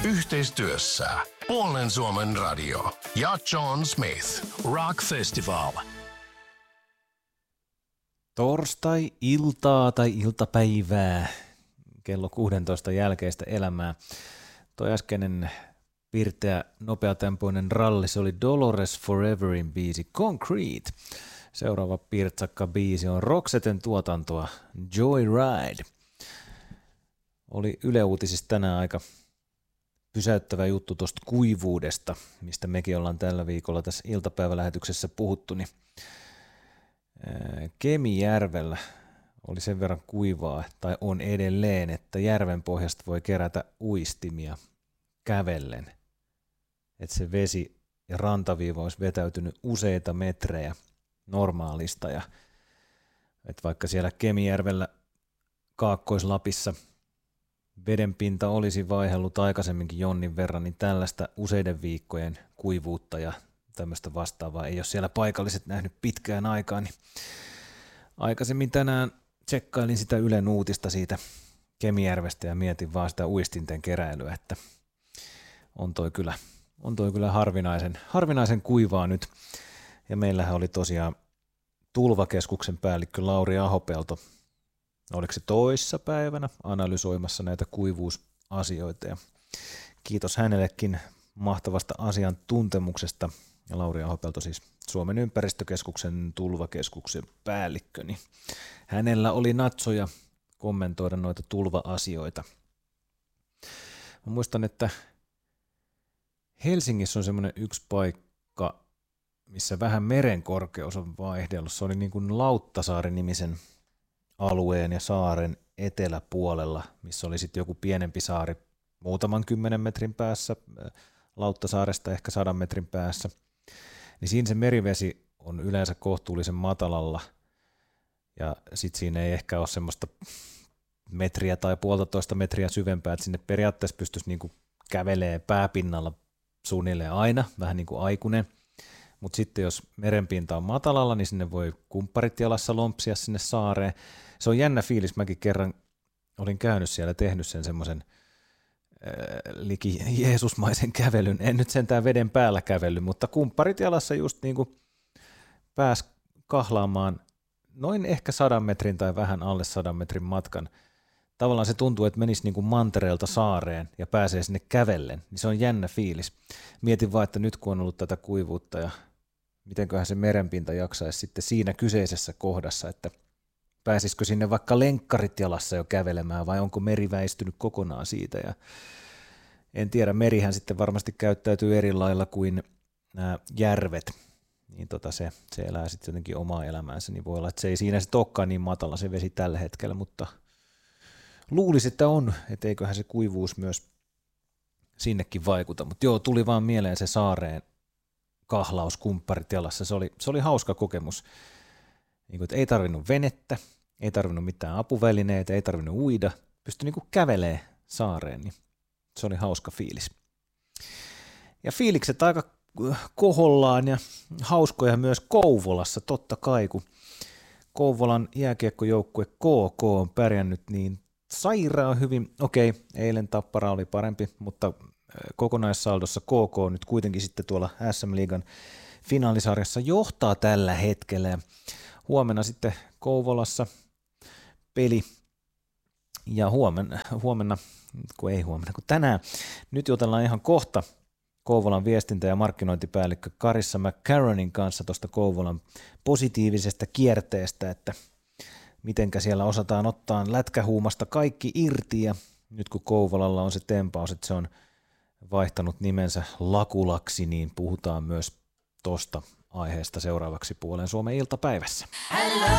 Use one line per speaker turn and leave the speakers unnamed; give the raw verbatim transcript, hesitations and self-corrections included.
Yhteistyössä Puolen Suomen radio ja John Smith Rock Festival.
Torstai-iltaa tai iltapäivää, kello kuusitoista jälkeistä elämää. Toi äskeinen pirteä, nopeatempoinen ralli, se oli Dolores Foreverin biisi Concrete. Seuraava pirtsakka biisi on Roxeten tuotantoa Joyride. Oli Yle Uutisissa tänään aika pysäyttävä juttu tuosta kuivuudesta, mistä mekin ollaan tällä viikolla tässä iltapäivälähetyksessä puhuttu, niin Kemijärvellä oli sen verran kuivaa, tai on edelleen, että järven pohjasta voi kerätä uistimia kävellen. Että se vesi ja rantaviiva olisi vetäytynyt useita metrejä normaalista, ja että vaikka siellä Kemijärvellä Kaakkois-Lapissa vedenpinta olisi vaihdellut aikaisemminkin jonnin verran, niin tällaista useiden viikkojen kuivuutta ja tämmöistä vastaavaa ei ole siellä paikalliset nähnyt pitkään aikaan. Niin aikaisemmin tänään tsekkailin sitä Ylen uutista siitä Kemijärvestä ja mietin vaan sitä uistinten keräilyä, että on toi kyllä, on toi kyllä harvinaisen, harvinaisen kuivaa nyt. Ja meillähän oli tosiaan Tulvakeskuksen päällikkö Lauri Ahopelto, oliko se toissa päivänä, analysoimassa näitä kuivuusasioita. Ja kiitos hänellekin mahtavasta asiantuntemuksesta. Ja Lauri Ahopelto siis Suomen ympäristökeskuksen Tulvakeskuksen päällikkö, niin hänellä oli natsoja kommentoida noita tulva-asioita. Mä muistan, että Helsingissä on semmoinen yksi paikka, missä vähän merenkorkeus on vaihdellut. Se oli niin kuin Lauttasaari-nimisen alueen ja saaren eteläpuolella, missä oli sitten joku pienempi saari muutaman kymmenen metrin päässä, Lauttasaaresta ehkä sadan metrin päässä, niin siinä se merivesi on yleensä kohtuullisen matalalla, ja sitten siinä ei ehkä ole semmoista metriä tai puolitoista metriä syvempää, että sinne periaatteessa pystyisi niinku kävelee pääpinnalla suunnilleen aina, vähän niin kuin aikuinen, mutta sitten jos merenpinta on matalalla, niin sinne voi kumpparit jalassa lompsia sinne saareen. Se on jännä fiilis, mäkin kerran olin käynyt siellä, tehnyt sen semmoisen liki Jeesusmaisen kävelyn, en nyt sentään veden päällä kävellyt, mutta kumpparit jalassa just niin kuin pääsi kahlaamaan noin ehkä sadan metrin tai vähän alle sadan metrin matkan. Tavallaan se tuntuu, että menisi niin kuin mantereelta saareen ja pääsee sinne kävellen, niin se on jännä fiilis. Mietin vaan, että nyt kun on ollut tätä kuivuutta ja mitenköhän se merenpinta jaksaisi sitten siinä kyseisessä kohdassa, että pääsisikö sinne vaikka lenkkarit jalassa jo kävelemään vai onko meri väistynyt kokonaan siitä. Ja en tiedä, merihän sitten varmasti käyttäytyy eri lailla kuin nämä järvet, niin tota se, se elää sitten jotenkin omaa elämäänsä, niin voi olla, että se ei siinä sitten olekaan niin matala se vesi tällä hetkellä, mutta luulisi, että on, että eiköhän se kuivuus myös sinnekin vaikuta, mutta joo, tuli vaan mieleen se saareen kahlaus kumpparit jalassa, se oli, se oli hauska kokemus. Niin kuin, että ei tarvinnut venettä, ei tarvinnut mitään apuvälineitä, ei tarvinnut uida, pystyi niin kuin kävelee saareen, niin se oli hauska fiilis. Ja fiilikset aika kohollaan ja hauskoja myös Kouvolassa, totta kai, kun Kouvolan jääkiekkojoukkue K K on pärjännyt niin sairaan hyvin. Okei, eilen Tappara oli parempi, mutta kokonaissaldossa K K nyt kuitenkin sitten tuolla S M-liigan finaalisarjassa johtaa tällä hetkellä. Huomenna sitten Kouvolassa peli, ja huomenna, huomenna, kun ei huomenna, kun tänään, nyt jutellaan ihan kohta Kouvolan viestintä- ja markkinointipäällikkö Carissa McCarronin kanssa tuosta Kouvolan positiivisesta kierteestä, että mitenkä siellä osataan ottaa lätkähuumasta kaikki irti, ja nyt kun Kouvolalla on se tempaus, että se on vaihtanut nimensä Lakulaksi, niin puhutaan myös tosta aiheesta seuraavaksi Puolen Suomen iltapäivässä.
Hello,